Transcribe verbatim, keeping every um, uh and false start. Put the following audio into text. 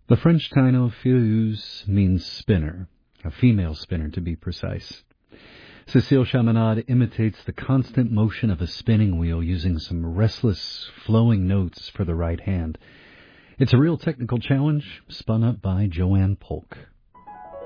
The French Taino filleuse means spinner, a female spinner to be precise. Cécile Chaminade imitates the constant motion of a spinning wheel using some restless, flowing notes for the right hand. It's a real technical challenge spun up by Joanne Polk.